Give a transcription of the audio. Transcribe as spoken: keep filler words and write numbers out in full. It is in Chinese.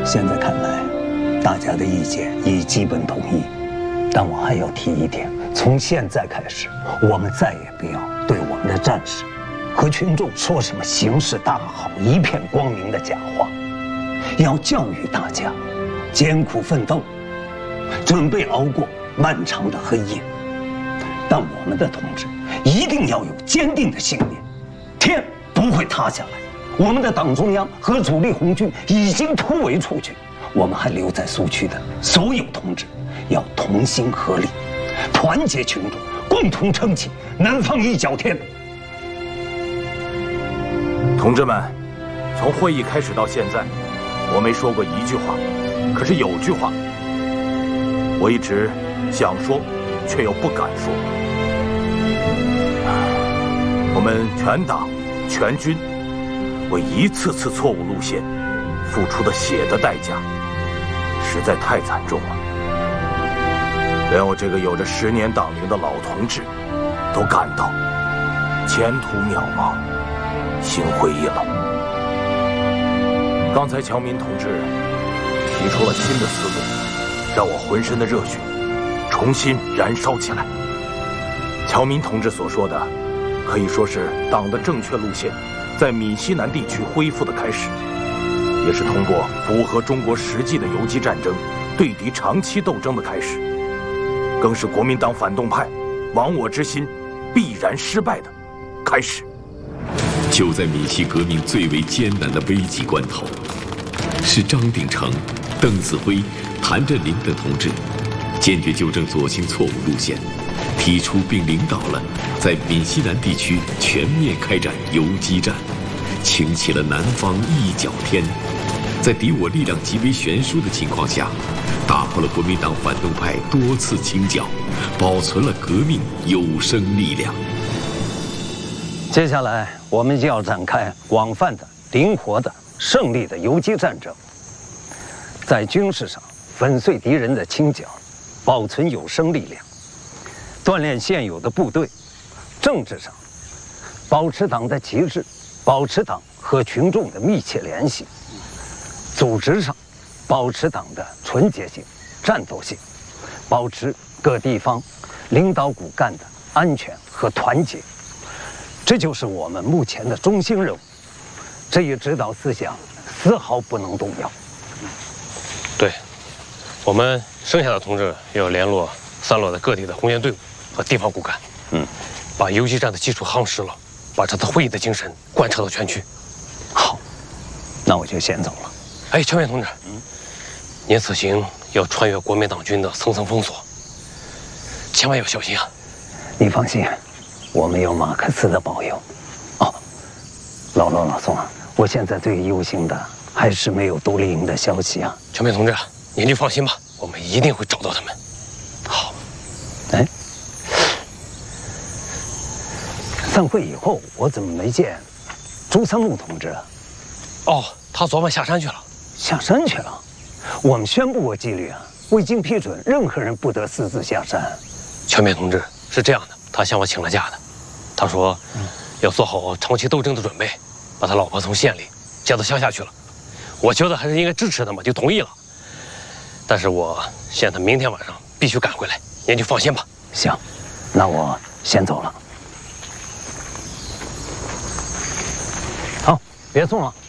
现在看来，大家的意见已基本统一，但我还要提一点：从现在开始，我们再也不要对我们的战士和群众说什么形势大好、一片光明的假话，要教育大家艰苦奋斗，准备熬过漫长的黑夜。但我们的同志一定要有坚定的信念，天不会塌下来。我们的党中央和主力红军已经突围出去，我们还留在苏区的所有同志要同心合力，团结群众，共同撑起南方一角天。 同志们，从会议开始到现在，我没说过一句话，可是有句话，我一直想说，却又不敢说。我们全党全军为一次次错误路线付出的血的代价，实在太惨重了。连我这个有着十年党龄的老同志，都感到前途渺茫，心灰意冷。刚才乔民同志提出了新的思路，让我浑身的热血重新燃烧起来。乔民同志所说的，可以说是党的正确路线在闽西南地区恢复的开始，也是通过符合中国实际的游击战争对敌长期斗争的开始，更是国民党反动派亡我之心必然失败的开始。 就在闽西革命最为艰难的危急关头，是张鼎丞、邓子恢、谭震林等同志坚决纠正左倾错误路线，提出并领导了在闽西南地区全面开展游击战，擎起了南方一角天。在敌我力量极为悬殊的情况下，打破了国民党反动派多次清剿，保存了革命有生力量。 接下来，我们就要展开广泛的、灵活的、胜利的游击战争。在军事上粉碎敌人的清剿，保存有生力量，锻炼现有的部队；政治上，保持党的旗帜，保持党和群众的密切联系；组织上，保持党的纯洁性、战斗性，保持各地方领导骨干的安全和团结。这就是我们目前的中心任务，这一指导思想丝毫不能动摇。 对，我们剩下的同志要联络散落在各地的红线队伍和地方骨干，嗯，把游击战的基础夯实了，把这次会议的精神贯彻到全区。 好，那我就先走了。 哎，乔远同志，嗯，您此行要穿越国民党军的层层封锁，千万要小心啊！ 你放心。我们有马克思的保佑。哦，老罗、老宋啊，我现在最忧心的还是没有独立营的消息啊。 全面同志，您就放心吧，我们一定会找到他们。好。 哎，散会以后我怎么没见朱三木同志啊？ 哦，他昨晚下山去了。 下山去了？我们宣布过纪律啊，未经批准，任何人不得私自下山。 全面同志是这样的，他向我请了假的。他说，嗯、要做好长期斗争的准备，把他老婆从县里接到乡下去了。我觉得还是应该支持他嘛，就同意了。但是我限他明天晚上必须赶回来，您就放心吧。 行，那我先走了。好，别送了。